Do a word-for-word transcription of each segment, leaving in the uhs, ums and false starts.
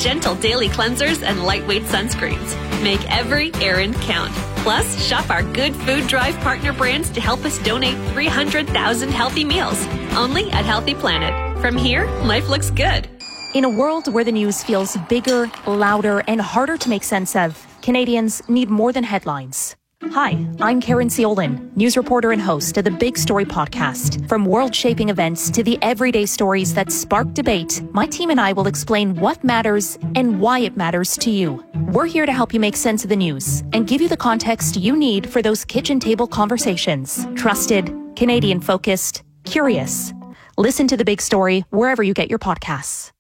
gentle daily cleansers and lightweight sunscreens. Make every errand count. Plus, shop our Good Food Drive partner brands to help us donate three hundred thousand healthy meals. Only at Healthy Planet. From here, life looks good. In a world where the news feels bigger, louder, and harder to make sense of, Canadians need more than headlines. Hi, I'm Karen Seolin, news reporter and host of the Big Story podcast. From world-shaping events to the everyday stories that spark debate, my team and I will explain what matters and why it matters to you. We're here to help you make sense of the news and give you the context you need for those kitchen table conversations. Trusted, Canadian-focused, curious. Listen to The Big Story wherever you get your podcasts.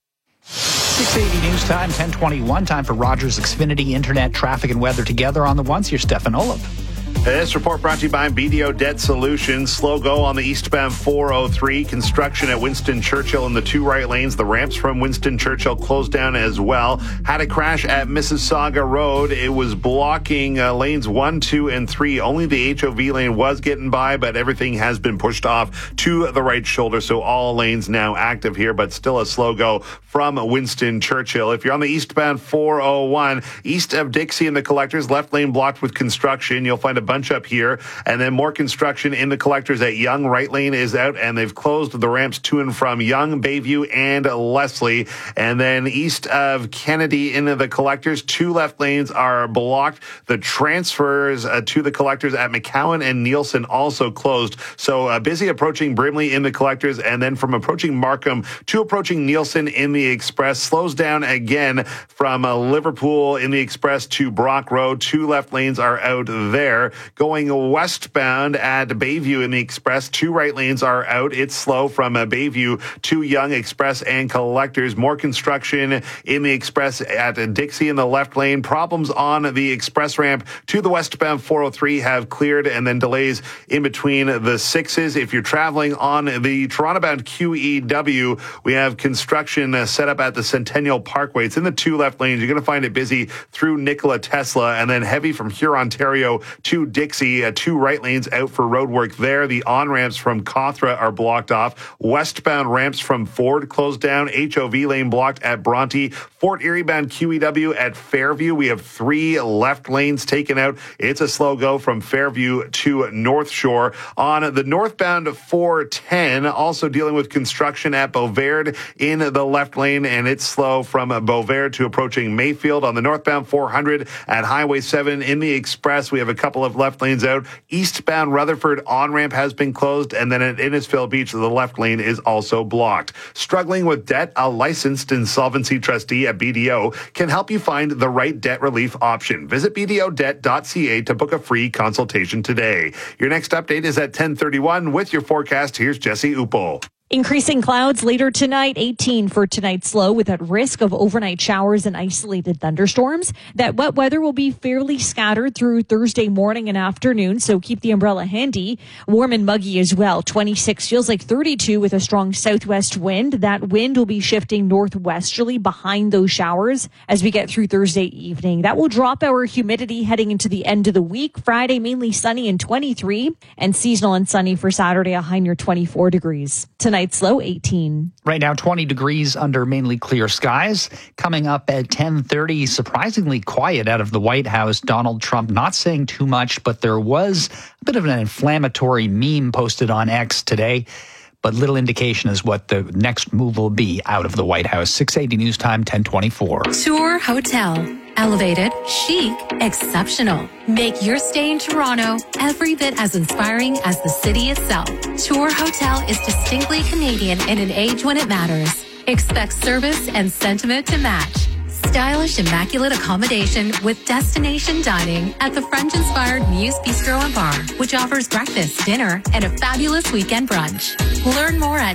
six eighty News Time, ten twenty-one. Time for Rogers Xfinity Internet, Traffic and Weather together on the ones. Here's Stefan Olaf. This report brought to you by B D O Debt Solutions. Slow go on the eastbound four oh three. Construction at Winston Churchill in the two right lanes. The ramps from Winston Churchill closed down as well. Had a crash at Mississauga Road. It was blocking uh, lanes one, two, and three. Only the H O V lane was getting by, but everything has been pushed off to the right shoulder. So all lanes now active here, but still a slow go from Winston Churchill. If you're on the eastbound four oh one, east of Dixie and the Collectors, left lane blocked with construction. You'll find a bunch up here, and then more construction in the Collectors at Yonge. Right lane is out, and they've closed the ramps to and from Yonge, Bayview, and Leslie. And then east of Kennedy into the Collectors, two left lanes are blocked. The transfers uh, to the Collectors at McCowan and Nielsen also closed. So uh, busy approaching Brimley in the Collectors, and then from approaching Markham to approaching Nielsen in the Express. Slows down again from uh, Liverpool in the Express to Brock Road. Two left lanes are out there. Going westbound at Bayview in the Express, two right lanes are out. It's slow from uh, Bayview to Yonge Express and Collectors. More construction in the Express at uh, Dixie in the left lane. Problems on the Express ramp to the westbound four oh three have cleared, and then delays in between the sixes. If you're traveling on the Toronto-bound Q E W, we have construction uh, set up at the Centennial Parkway. It's in the two left lanes. You're going to find it busy through Nikola Tesla, and then heavy from Huron-Ontario to Dixie. Uh, two right lanes out for road work there. The on-ramps from Cawthra are blocked off. Westbound ramps from Ford closed down. H O V lane blocked at Bronte. Fort Erie-bound Q E W at Fairview. We have three left lanes taken out. It's a slow go from Fairview to North Shore. On the northbound four ten, also dealing with construction at Beauvard in the left lane, and it's slow from Beauvard to approaching Mayfield. On the northbound four hundred at Highway seven in the Express, we have a couple of left lanes out. Eastbound Rutherford on-ramp has been closed, and then at Innisfil Beach, the left lane is also blocked. Struggling with debt? A licensed insolvency trustee at B D O can help you find the right debt relief option. Visit b d o debt dot c a to book a free consultation today. Your next update is at ten thirty-one. With your forecast, here's Jesse Upel. Increasing clouds later tonight, eighteen for tonight's low with at risk of overnight showers and isolated thunderstorms. That wet weather will be fairly scattered through Thursday morning and afternoon, so keep the umbrella handy. Warm and muggy as well. twenty-six feels like thirty-two with a strong southwest wind. That wind will be shifting northwesterly behind those showers as we get through Thursday evening. That will drop our humidity heading into the end of the week. Friday mainly sunny and twenty-three, and seasonal and sunny for Saturday, a high near twenty-four degrees. Tonight, low eighteen. Right now, twenty degrees under mainly clear skies. Coming up at ten thirty, surprisingly quiet out of the White House. Donald Trump not saying too much, but there was a bit of an inflammatory meme posted on X today. But little indication is what the next move will be out of the White House. six eighty News Time, ten twenty-four. Tour Hotel. Elevated, chic, exceptional. Make your stay in Toronto every bit as inspiring as the city itself. Tour Hotel is distinctly Canadian in an age when it matters. Expect service and sentiment to match. Stylish, immaculate accommodation with destination dining at the French-inspired Muse Bistro and Bar, which offers breakfast, dinner, and a fabulous weekend brunch. Learn more at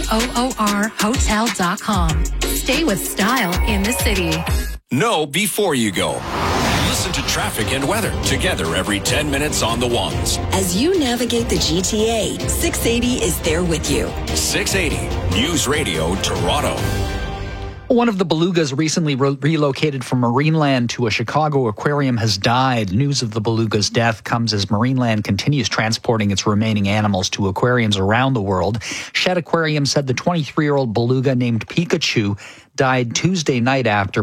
toor hotel dot com. Stay with style in the city. Know before you go. Listen to traffic and weather together every ten minutes on the ones. As you navigate the G T A, six eighty is there with you. six eighty News Radio Toronto. One of the belugas recently re- relocated from Marineland to a Chicago aquarium has died. News of the beluga's death comes as Marineland continues transporting its remaining animals to aquariums around the world. Shed Aquarium said the twenty-three-year-old beluga named Pikachu died Tuesday night after